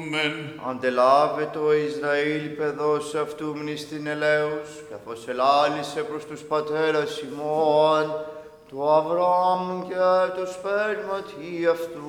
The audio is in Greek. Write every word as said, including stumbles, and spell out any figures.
Αμήν. Αντελάβε το Ισραήλ παιδός αυτού μνηστήν ελέους, καθώς ελάλησε προς τους πατέρας ημών, του Αβραάμ και το σπέρματι αυτού.